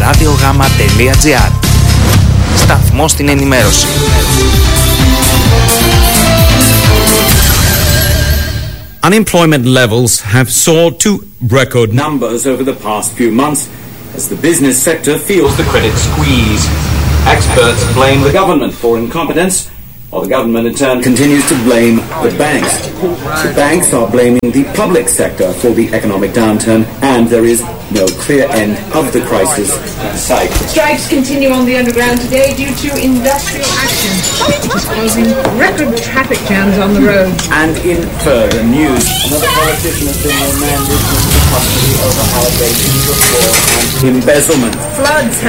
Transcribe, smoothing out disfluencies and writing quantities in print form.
radiogama.gr. Σταθμός στην ενημέρωση. Unemployment levels have soared to record numbers over the past few months as the business sector feels the credit squeeze. Experts blame the government for incompetence, while the government in turn continues to blame the banks. The banks are blaming the public sector for the economic downturn, and there is no clear end of the crisis in sight. Strikes continue on the underground today due to industrial action, which is causing record traffic jams on the road. And in further news, another politician has been remanded into custody over allegations of fraud and embezzlement. Floods